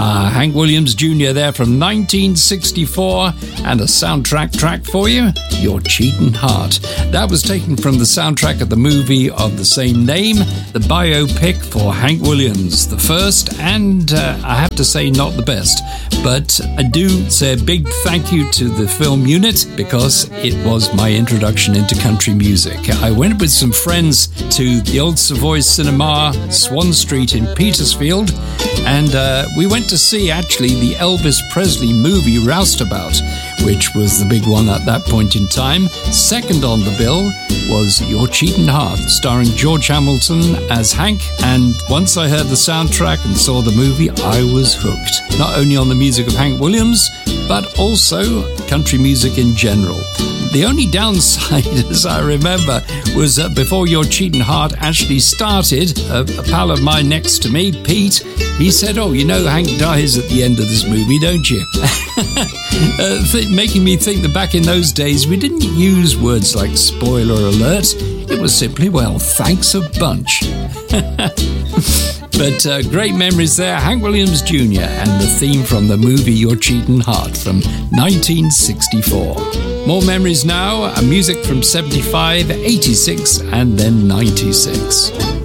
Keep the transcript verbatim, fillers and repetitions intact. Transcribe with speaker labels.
Speaker 1: Uh, Hank Williams Junior there from nineteen sixty-four, and a soundtrack track for you, Your Cheatin' Heart. That was taken from the soundtrack of the movie of the same name, the biopic for Hank Williams, the first and, uh, I have to say, not the best. But I do say a big thank you to the film unit because it was my introduction into country music. I went with some friends to the Old Savoy Cinema, Swan Street in Petersfield, and uh, we went to see actually the Elvis Presley movie Roustabout, which was the big one at that point in time. Second on the bill was Your Cheatin' Heart, starring George Hamilton as Hank. And once I heard the soundtrack and saw the movie, I was hooked. Not only on the music of Hank Williams, but also country music in general. The only downside, as I remember, was that before Your Cheatin' Heart actually started, a, a pal of mine next to me, Pete, he said, "Oh, you know Hank dies at the end of this movie, don't you?" uh, th- making me think that back in those days, we didn't use words like spoiler alert. It was simply, well, thanks a bunch. But uh, great memories there, Hank Williams Junior and the theme from the movie Your Cheatin' Heart from nineteen sixty-four. More memories now, music from seventy-five, eighty-six and then ninety-six.